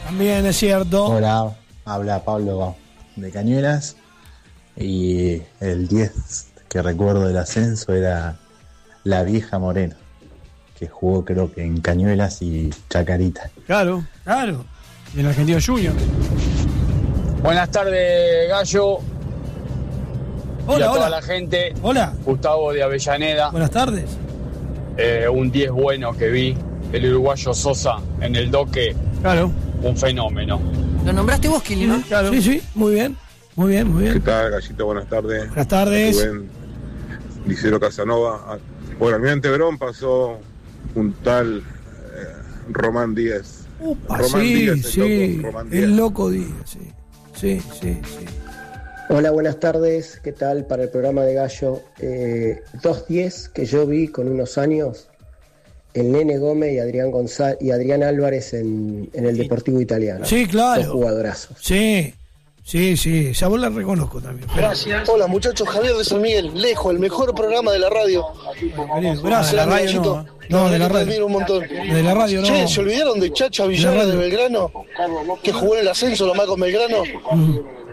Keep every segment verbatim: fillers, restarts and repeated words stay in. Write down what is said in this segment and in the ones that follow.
También es cierto. Hola, habla Pablo de Cañuelas. Y el diez que recuerdo del ascenso era la vieja Moreno, que jugó creo que en Cañuelas y Chacarita. Claro, claro. Y en Argentino Junior. Buenas tardes, Gallo. Hola, y a hola. toda la gente. Hola. Gustavo de Avellaneda. Buenas tardes. Eh, un diez bueno que vi. El uruguayo Sosa en el doque. Claro. Un fenómeno. Lo nombraste vos, Kili, ¿no? Claro. Sí, sí, muy bien. Muy bien, muy bien. ¿Qué tal, Gallito? Buenas tardes. Buenas tardes. Rubén Licero Casanova. Bueno, Almirante Verón pasó un tal eh, Román Díaz. Upa, Román sí, Díaz, el sí. loco, Román Díaz. El loco Díaz, sí. Sí, sí, sí. Hola, buenas tardes. ¿Qué tal para el programa de Gallo? Eh, dos diez que yo vi con unos años, el Nene Gómez y Adrián González y Adrián Álvarez en, en el Deportivo Italiano. Sí, claro. Dos jugadorazos. Sí, sí, sí. Ya vos la reconozco también. Gracias. Hola, muchachos. Javier de San Miguel. Lejos, el mejor programa de la radio. Querido, gracias. De la radio no. No, de la radio. Un montón. De la radio no. Che, ¿se olvidaron de Chacha Villar de Belgrano? Que jugó en el ascenso, lo más con Belgrano. Mm.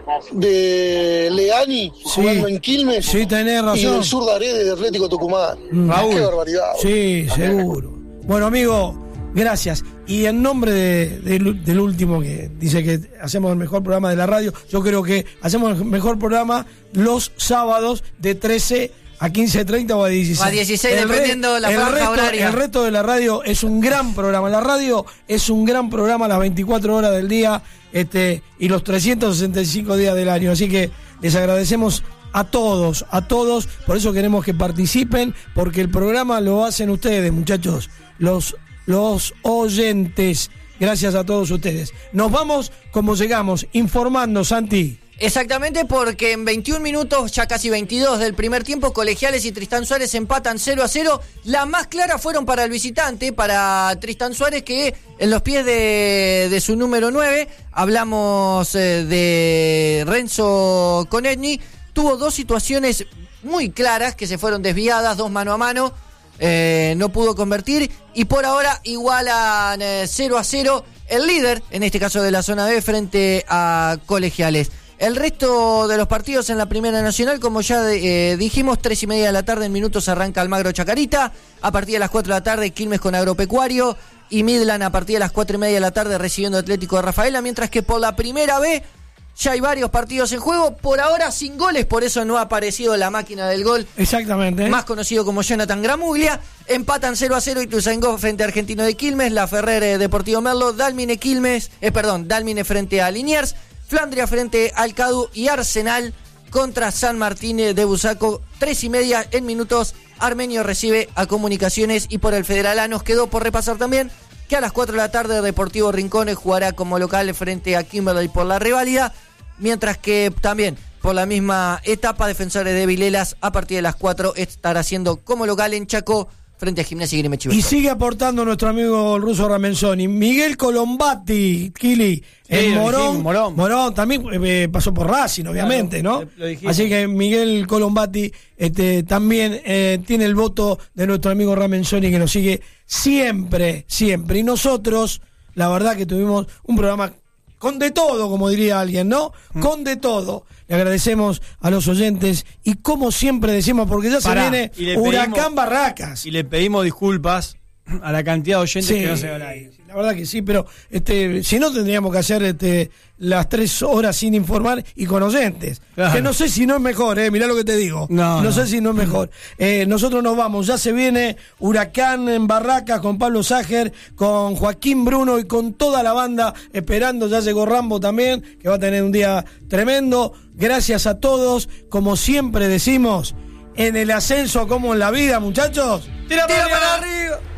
De Leani, sí, jugando en Quilmes. Sí, tenés razón. Y del sur de Arede de Atlético Tucumán. Mm. Raúl. Qué barbaridad. Sí, seguro. Bueno, amigo, gracias. Y en nombre de, de, del último que dice que hacemos el mejor programa de la radio, yo creo que hacemos el mejor programa los sábados de trece a quince treinta o a dieciséis. O a dieciséis, el dependiendo re, la franja resto, horaria. El resto de la radio es un gran programa. La radio es un gran programa las veinticuatro horas del día este y los trescientos sesenta y cinco días del año. Así que les agradecemos a todos, a todos. Por eso queremos que participen, porque el programa lo hacen ustedes, muchachos, los, los oyentes. Gracias a todos ustedes. Nos vamos como llegamos, informando, Santi. Exactamente, porque en veintiún minutos, ya casi veintidós del primer tiempo, Colegiales y Tristán Suárez empatan cero a cero. Las más claras fueron para el visitante, para Tristán Suárez, que en los pies de, de su número nueve, hablamos eh, de Renzo Conegni, tuvo dos situaciones muy claras que se fueron desviadas, dos mano a mano, eh, no pudo convertir, y por ahora igualan eh, cero a cero el líder, en este caso de la zona B, frente a Colegiales. El resto de los partidos en la Primera Nacional, como ya eh, dijimos, tres y media de la tarde en minutos arranca Almagro Chacarita, a partir de las cuatro de la tarde Quilmes con Agropecuario y Midland a partir de las cuatro y media de la tarde recibiendo Atlético de Rafaela, mientras que por la Primera B ya hay varios partidos en juego, por ahora sin goles, por eso no ha aparecido la máquina del gol. Exactamente. Más conocido como Jonathan Gramuglia. Empatan cero a cero Ituzaingó frente a Argentino de Quilmes, La Ferrer eh, Deportivo Merlo, Dálmine Quilmes, eh, perdón, Dálmine frente a Liniers, Flandria frente al Cadu y Arsenal contra San Martín de Busaco. Tres y media en minutos. Armenio recibe a Comunicaciones y por el Federal nos quedó por repasar también que a las cuatro de la tarde Deportivo Rincones jugará como local frente a Kimberley por la reválida, mientras que también por la misma etapa Defensores de Vilelas a partir de las cuatro estará haciendo como local en Chaco frente a Gimnasia y Grima Chivilcoy. Y sigue aportando nuestro amigo el ruso Ramenzoni. Miguel Colombati, Kili, en sí, Morón, dijimos, Morón. Morón también eh, pasó por Racing, obviamente, claro, ¿no? Lo, lo Así que Miguel Colombati este, también eh, tiene el voto de nuestro amigo Ramenzoni, que nos sigue siempre, siempre. Y nosotros, la verdad que tuvimos un programa con de todo, como diría alguien, ¿no? Mm. Con de todo. Le agradecemos a los oyentes y como siempre decimos, porque ya Pará, se viene Huracán pedimos, Barracas. Y le pedimos disculpas a la cantidad de oyentes sí, que no se van a ir. La verdad que sí, pero este, si no tendríamos que hacer este, las tres horas sin informar y con oyentes. Claro. Que no sé si no es mejor, eh, mirá lo que te digo. No, no, no. sé si no es mejor. Eh, nosotros nos vamos, ya se viene Huracán en Barracas con Pablo Ságer, con Joaquín Bruno y con toda la banda esperando. Ya llegó Rambo también, que va a tener un día tremendo. Gracias a todos, como siempre decimos, en el ascenso como en la vida, muchachos. ¡Tira para arriba!